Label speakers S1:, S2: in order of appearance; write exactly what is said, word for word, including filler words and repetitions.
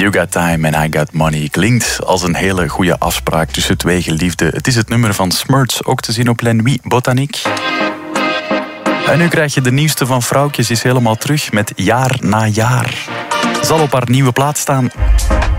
S1: You Got Time and I Got Money klinkt als een hele goede afspraak tussen twee geliefden. Het is het nummer van Smurts, ook te zien op La Nuit Botanique. En nu krijg je de nieuwste van Vrouwtjes is helemaal terug met Jaar na Jaar. Zal op haar nieuwe plaat staan.